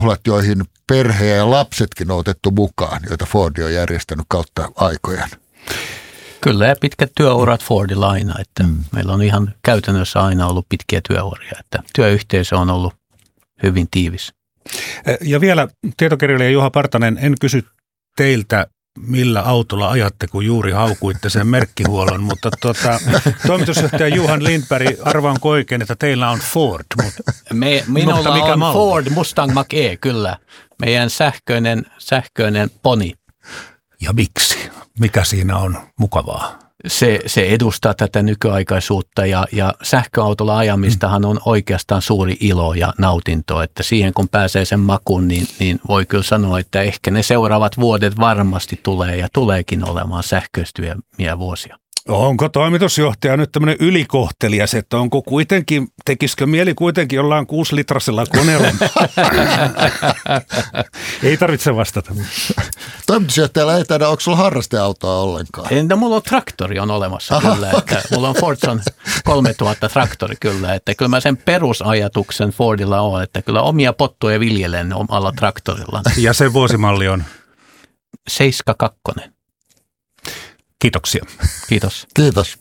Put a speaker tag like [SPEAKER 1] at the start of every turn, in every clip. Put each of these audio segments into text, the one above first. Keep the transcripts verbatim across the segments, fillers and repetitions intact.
[SPEAKER 1] joihin perhe ja lapsetkin on otettu mukaan, joita Ford on järjestänyt kautta aikojen.
[SPEAKER 2] Kyllä, ja pitkät työurat Fordilla aina, että mm. meillä on ihan käytännössä aina ollut pitkiä työuria, että työyhteisö on ollut hyvin tiivis.
[SPEAKER 3] Ja vielä tietokirjailija Juha Partanen, en kysy teiltä, millä autolla ajatte, kun juuri haukuitte sen merkkihuollon, mutta tuota, toimitusjohtaja Johan Lindberg, arvaanko oikein, että teillä on Ford? Mutta,
[SPEAKER 2] Me, minulla
[SPEAKER 3] mutta mikä
[SPEAKER 2] on
[SPEAKER 3] malli?
[SPEAKER 2] Ford Mustang Mach-E, kyllä. Meidän sähköinen, sähköinen poni.
[SPEAKER 3] Ja miksi? Mikä siinä on mukavaa?
[SPEAKER 2] Se, se edustaa tätä nykyaikaisuutta ja, ja sähköautolla ajamistahan on oikeastaan suuri ilo ja nautinto, että siihen kun pääsee sen makuun, niin, niin voi kyllä sanoa, että ehkä ne seuraavat vuodet varmasti tulee ja tuleekin olemaan sähköistyviä vuosia.
[SPEAKER 3] Onko toimitusjohtaja nyt tämmöinen ylikohtelias, että onko kuitenkin, tekisikö mieli kuitenkin jollain kuusilitrasella koneella? Ei tarvitse vastata.
[SPEAKER 1] Toimitusjohtajalla ei taida, onko sulla harrasteautoa ollenkaan?
[SPEAKER 2] Entä mulla on traktori on olemassa Aha, kyllä, että okay. Mulla on Fordson kolmetuhatta traktori kyllä, että kyllä mä sen perusajatuksen Fordilla on, että kyllä omia pottuja viljelen omalla traktorilla.
[SPEAKER 3] Ja sen vuosimalli on?
[SPEAKER 2] seitsemänkymmentäkaksi.
[SPEAKER 3] Kiitoksia.
[SPEAKER 2] Kiitos.
[SPEAKER 1] Kiitos.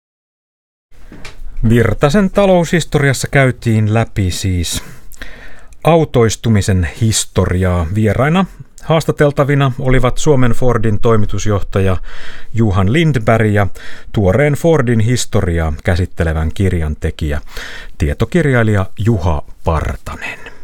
[SPEAKER 4] Virtasen taloushistoriassa käytiin läpi siis autoistumisen historiaa. Vieraina haastateltavina olivat Suomen Fordin toimitusjohtaja Johan Lindberg ja tuoreen Fordin historiaa käsittelevän kirjan tekijä, tietokirjailija Juha Partanen.